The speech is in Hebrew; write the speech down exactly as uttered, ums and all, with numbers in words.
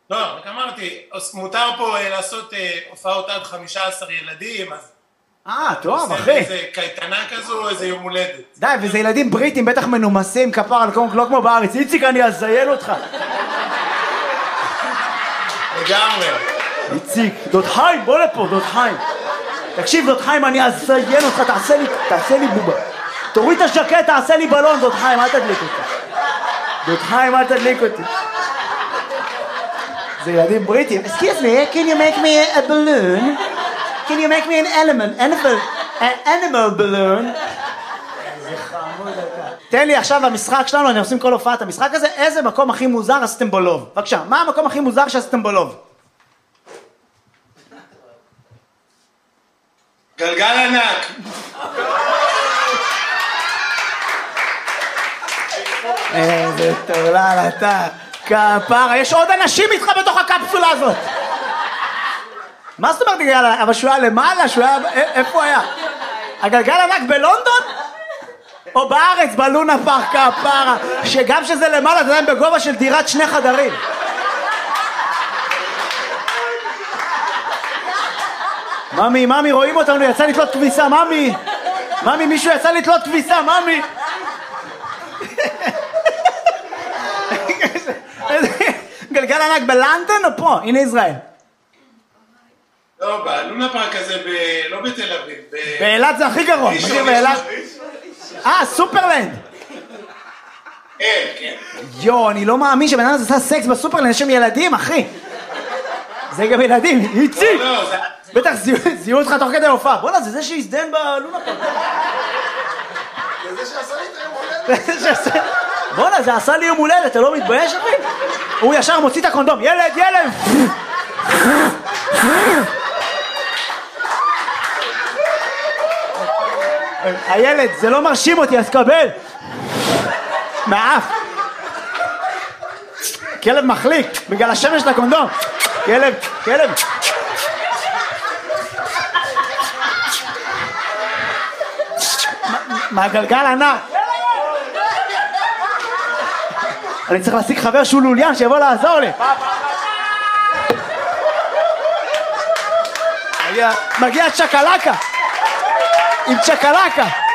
לא, רק אמרתי, מותר פה לעשות הופעות עד חמישה עשר ילדים, אז... אה, טוב, אחי. איזה קייטנה כזו, איזה יום הולדת. די, וזה ילדים בריטים, בטח מנומסים, כפר על לא כמו בארץ. איציק, אני אזיין אותך. לגמרי. איציק, דוד חיים, בוא לפה, דוד חיים. תקשיב, דוד חיים, אני אזיין אותך, תעשה לי, תעשה לי בובה. תוריד את השקט, תעשה לי בלון, דוד חיים, אל תדליק אותי. דוד חיים, אל תדליק אותי. זה ילדים בריטים. Excuse me, can you make me a balloon? Can you make me an element, animal, an animal balloon? איזה חמוד אתה. תן לי עכשיו המשחק שלנו, אני עושים כל הופעת המשחק הזה, איזה מקום הכי מוזר עשיתם בו לוב? בבקשה, מה המקום הכי מוזר שעשיתם בו לוב? גלגל ענק. איזה טורלל אתה. כפרה, יש עוד אנשים איתך בתוך הקפסולה הזאת. מה זאת אומרת גלגל ענק? אבל שהוא היה למעלה, שהוא היה... איפה היה? הגלגל ענק בלונדון? או בארץ, בלונה פארק, כפרה, שגם שזה למעלה, אתה יודע, בגובה של דירת שני חדרים. ממי, ממי, רואים אותנו, יצא לתלות כביסה, ממי. ממי, מישהו יצא לתלות כביסה, ממי. גלגל ענק בלונדון או פה? הנה ישראל. לא, בלונה פארק הזה, לא בתל אביב. באילת זה הכי גרוע. מכיר באילת? אה, סופרלנד. כן, כן. יו, אני לא מאמין שבן אדם עשה סקס בסופרלנד, יש שם ילדים, אחי. זה גם ילדים, איציק. לא, זה... בטח זיהו אותך תוך כדי הופעה. בוא'נה, זה זה שהזדן בלונה פארק. זה זה שעשה לי את היום הולדת. בוא'נה, זה עשה לי יום הולדת, אתה לא מתבייש, אחי? הוא ישר מוציא את הקונדום. ילד, ילד! הילד, זה לא מרשים אותי, אז קבל. מעף. כלב מחליק, בגלל השמש של הקונדום. כלב, כלב. מהגלגל ענק. אני צריך להשיג חבר שהוא לוליין שיבוא לעזור לי. מגיע צ'קלקה עם צ'קלקה.